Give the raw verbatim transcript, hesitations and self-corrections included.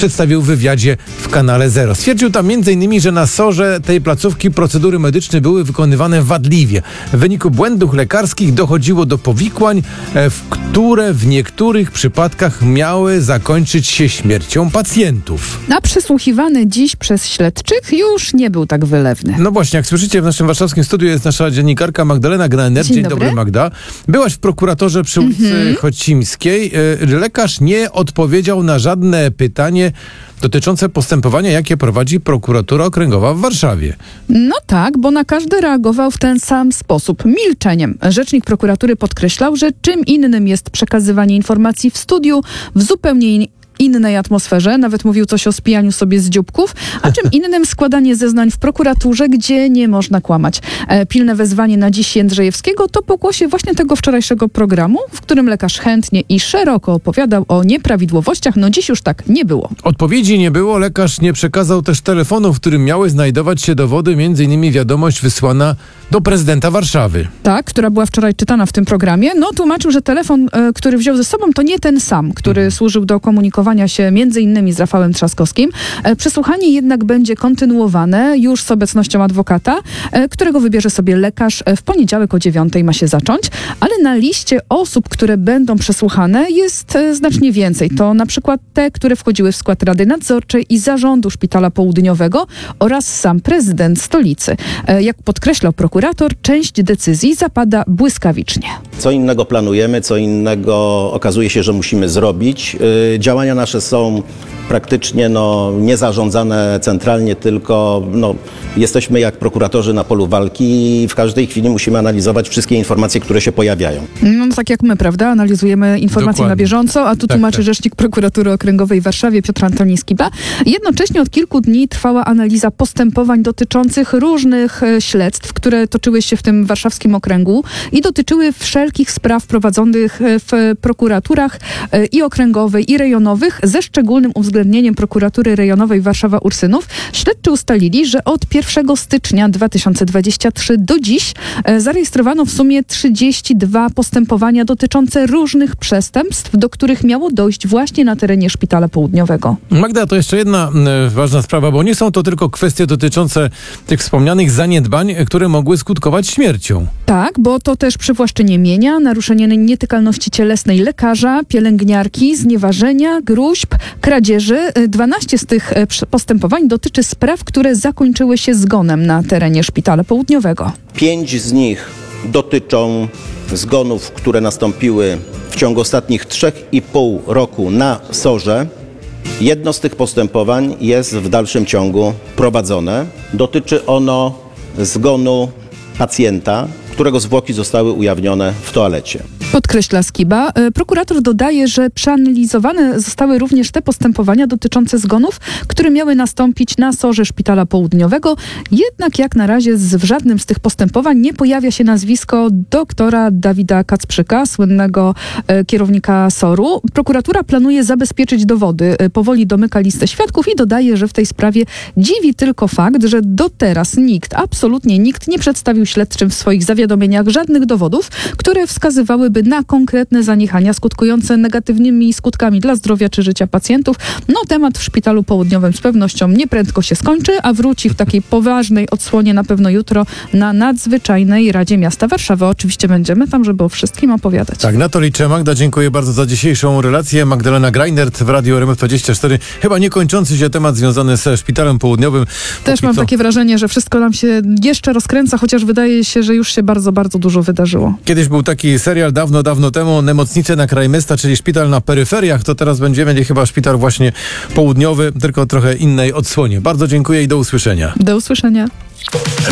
przedstawił w wywiadzie w kanale Zero. Stwierdził tam między innymi, że na sorze tej placówki procedury medyczne były wykonywane wadliwie. W wyniku błędów lekarskich dochodziło do powikłań, w które w niektórych przypadkach miały zakończyć się śmiercią pacjentów. A przesłuchiwany dziś przez śledczych już nie był tak wylewny. No właśnie, jak słyszycie, w naszym warszawskim studiu jest nasza dziennikarka Magdalena Grainer. Dzień, Dzień dobry. dobry, Magda. Byłaś w prokuratorze przy ulicy mm-hmm. Chocimskiej. Lekarz nie odpowiedział na żadne pytanie dotyczące postępowania, jakie prowadzi prokuratura okręgowa w Warszawie. No tak, bo na każde reagował w ten sam sposób, milczeniem. Rzecznik prokuratury podkreślał, że czym innym jest przekazywanie informacji w studiu w zupełnie in- innej atmosferze, nawet mówił coś o spijaniu sobie z dzióbków, a czym innym składanie zeznań w prokuraturze, gdzie nie można kłamać. E, pilne wezwanie na dziś Jędrzejewskiego to pokłosie właśnie tego wczorajszego programu, w którym lekarz chętnie i szeroko opowiadał o nieprawidłowościach. No dziś już tak nie było. Odpowiedzi nie było. Lekarz nie przekazał też telefonu, w którym miały znajdować się dowody, między innymi wiadomość wysłana do prezydenta Warszawy. Tak, która była wczoraj czytana w tym programie. No tłumaczył, że telefon, e, który wziął ze sobą, to nie ten sam, który hmm. służył do komunikowania się między innymi z Rafałem Trzaskowskim. E, przesłuchanie jednak będzie kontynuowane już z obecnością adwokata, e, którego wybierze sobie lekarz. E, w poniedziałek o dziewiątej ma się zacząć, ale na liście osób, które będą przesłuchane jest e, znacznie więcej. To na przykład te, które wchodziły w skład Rady Nadzorczej i Zarządu Szpitala Południowego oraz sam prezydent stolicy. E, jak podkreślał prokurator, część decyzji zapada błyskawicznie. Co innego planujemy, co innego okazuje się, że musimy zrobić. Yy, działania nasze są praktycznie no, niezarządzane centralnie, tylko no, jesteśmy jak prokuratorzy na polu walki i w każdej chwili musimy analizować wszystkie informacje, które się pojawiają. No tak jak my, prawda? Analizujemy informacje Dokładnie. na bieżąco, a tu tak, tłumaczy tak. rzecznik prokuratury okręgowej w Warszawie Piotr Antoni Skiba. Jednocześnie od kilku dni trwała analiza postępowań dotyczących różnych e, śledztw, które toczyły się w tym warszawskim okręgu i dotyczyły wszelkich spraw prowadzonych w prokuraturach e, i okręgowej, i rejonowych, ze szczególnym uwzględnieniem prokuratury rejonowej Warszawa-Ursynów. Śledczy ustalili, że od pierwszego stycznia dwa tysiące dwudziestego trzeciego do dziś e, zarejestrowano w sumie trzydzieści dwa postępowania dotyczące różnych przestępstw, do których miało dojść właśnie na terenie Szpitala Południowego. Magda, to jeszcze jedna e, ważna sprawa, bo nie są to tylko kwestie dotyczące tych wspomnianych zaniedbań, które mogły skutkować śmiercią. Tak, bo to też przywłaszczenie mienia, naruszenie nietykalności cielesnej lekarza, pielęgniarki, znieważenia, gruźb, kradzieży. dwanaście z tych postępowań dotyczy spraw, które zakończyły się zgonem na terenie Szpitala Południowego. Pięć z nich dotyczą zgonów, które nastąpiły w ciągu ostatnich trzech i pół roku na sorze. Jedno z tych postępowań jest w dalszym ciągu prowadzone. Dotyczy ono zgonu pacjenta, którego zwłoki zostały ujawnione w toalecie. Podkreśla Skiba. Prokurator dodaje, że przeanalizowane zostały również te postępowania dotyczące zgonów, które miały nastąpić na sorze Szpitala Południowego. Jednak jak na razie z, w żadnym z tych postępowań nie pojawia się nazwisko doktora Dawida Kacprzyka, słynnego e, kierownika soru. Prokuratura planuje zabezpieczyć dowody. E, powoli domyka listę świadków i dodaje, że w tej sprawie dziwi tylko fakt, że do teraz nikt, absolutnie nikt nie przedstawił śledczym w swoich zawiadomieniach żadnych dowodów, które wskazywałyby na konkretne zaniechania skutkujące negatywnymi skutkami dla zdrowia czy życia pacjentów. No temat w Szpitalu Południowym z pewnością nieprędko się skończy, a wróci w takiej poważnej odsłonie na pewno jutro na nadzwyczajnej Radzie Miasta Warszawy. Oczywiście będziemy tam, żeby o wszystkim opowiadać. Tak, na to liczę. Magda, dziękuję bardzo za dzisiejszą relację. Magdalena Grainert w Radiu R M F dwadzieścia cztery. Chyba niekończący się temat związany ze Szpitalem Południowym. Też Póki mam co... takie wrażenie, że wszystko nam się jeszcze rozkręca, chociaż wydaje się, że już się bardzo, bardzo dużo wydarzyło. Kiedyś był taki serial dawno, dawno temu, Nemocnice na kraj miasta, czyli szpital na peryferiach. To teraz będzie, będzie chyba szpital właśnie południowy, tylko trochę innej odsłonie. Bardzo dziękuję i do usłyszenia. Do usłyszenia.